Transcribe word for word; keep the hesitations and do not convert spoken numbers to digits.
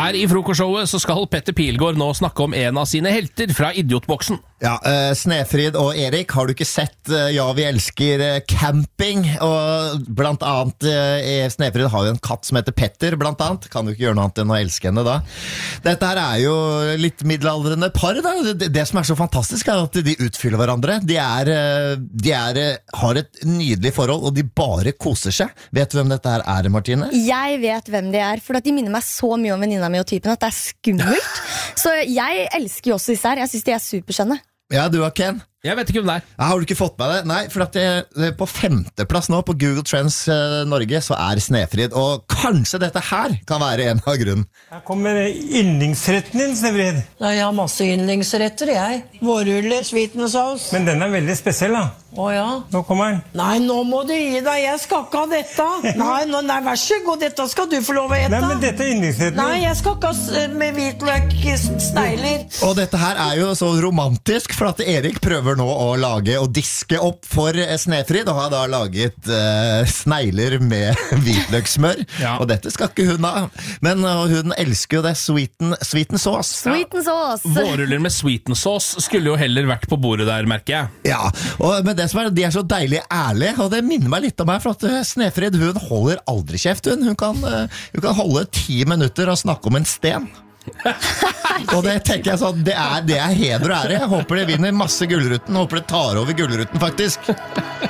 Her i frokostshowet så skal Petter Pilgaard nå snakke om en av sine helter fra Idiotboksen. Ja, uh, Snefrid og Erik, har du ikke sett uh, Ja, vi elsker uh, camping? Og blant annet uh, Snefrid har jo en katt som heter Petter, blant annet. Kan du ikke gjøre noe annet enn å elske henne da? Dette her er jo litt middelaldrende par da. Det, det som er så fantastisk er at de utfyller hverandre. De, er, uh, de er, uh, har et nydelig forhold, og de bare koser seg. Vet du hvem dette her er, Martine? Jeg vet hvem de er, for at de minner meg så mye om venninna mi og typen at det er skummelt. Så jeg elsker jo også disse her. Jeg synes de er superskjønne. Ja, du har Ken. Jeg vet ikke hvem det er. Ja, har du ikke fått med det? Nei, for at det, på femteplass nå på Google Trends eh, Norge så er Snefrid, og kanskje dette her kan være en av grunnen. Her kommer yndlingsretten din, Snefrid. Nei, jeg har masse yndlingsretter, jeg. Vårruller, sweetness-saus. Men den er veldig spesiell da. Å ja. Nå kommer den. Nei, nå må du gi deg, jeg skal ikke ha dette. Nei, nå, nei, vær så god, dette skal du få lov å ete. Nei, men dette er yndlingsretten. Nei, jeg skal ikke ha med hvitløk, snegler. Og dette her er jo så romantisk, for at Erik prøver nå å lage og diske opp for Snefrid, og har da laget uh, snegler med hvitløksmør. Ja. Og dette skal ikke hun ha. Men uh, hun elsker jo det sweet and, sweet and sauce. Sweet and sauce. Vårruller med sweet and sauce skulle jo heller vært på bordet der, merker jeg. Ja, og, men det som er, de er så deilig ærlige, og det minner meg litt om meg, for at Snefrid, hun holder aldri kjeft. Hun, hun, kan, hun kan holde ti minutter og snakke om en sten. Og det tenker jeg sånn, det er, det er heder og ære. Jeg håper det vinner masse Gullruten. Håper det tar over Gullruten faktisk.